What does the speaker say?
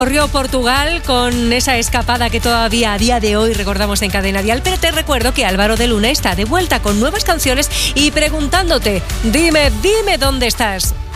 Corrió Portugal con esa escapada que todavía a día de hoy recordamos en Cadena Dial, pero te recuerdo que Álvaro de Luna está de vuelta con nuevas canciones y preguntándote, dime dónde estás.